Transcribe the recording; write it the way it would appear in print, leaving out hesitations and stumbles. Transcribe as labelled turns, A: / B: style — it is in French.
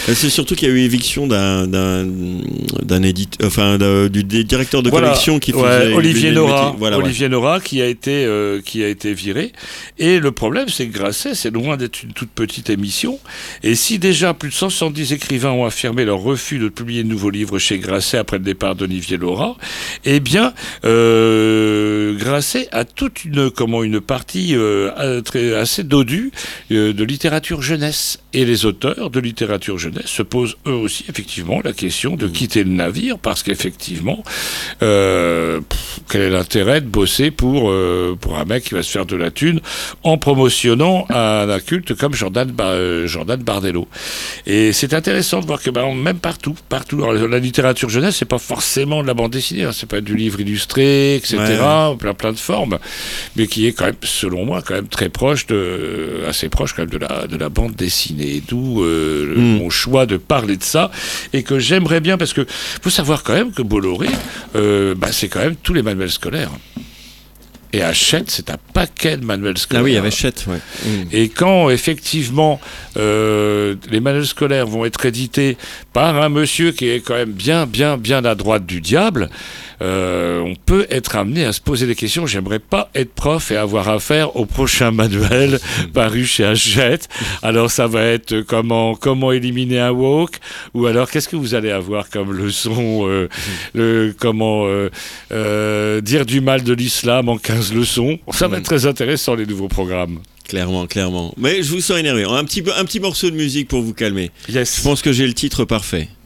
A: C'est surtout qu'il y a eu éviction d'un éditeur, enfin du directeur de collection qui faisait
B: Olivier Nora.
A: Voilà,
B: Olivier Nora qui a été viré. Et le problème, c'est que Grasset, c'est loin d'être une toute petite émission. Et si déjà plus de 170 écrivains ont affirmé leur refus de publier de nouveaux livres chez Grasset après le départ d'Olivier Nora, eh bien, Grasset a toute une partie assez dodue de littérature jeunesse. Et les auteurs de littérature jeunesse se posent eux aussi effectivement la question de quitter le navire parce qu'effectivement, quel est l'intérêt de bosser pour un mec qui va se faire de la thune en promotionnant un culte comme Jordan Bardello. Et c'est intéressant de voir que même partout, alors, la littérature jeunesse, c'est pas forcément de la bande dessinée, hein, c'est pas du livre illustré, etc., plein de formes, mais qui est quand même, selon moi, quand même assez proche quand même de la bande dessinée, d'où mon choix de parler de ça, et que j'aimerais bien, parce que faut savoir quand même que Bolloré, c'est quand même tous les manuels scolaires. Et Hachette, c'est un paquet de manuels scolaires.
A: Ah oui, il y avait Hachette, ouais.
B: Et quand, effectivement, les manuels scolaires vont être édités par un monsieur qui est quand même bien à droite du diable, on peut être amené à se poser des questions. J'aimerais pas être prof et avoir affaire au prochain manuel paru chez Hachette. Alors, ça va être comment éliminer un woke, ou alors, qu'est-ce que vous allez avoir comme leçon, comment dire du mal de l'islam en 15 leçons. Ça va être très intéressant, les nouveaux programmes.
A: Clairement. Mais je vous sens énervé. Un petit morceau de musique pour vous calmer.
B: Yes.
A: Je pense que j'ai le titre parfait.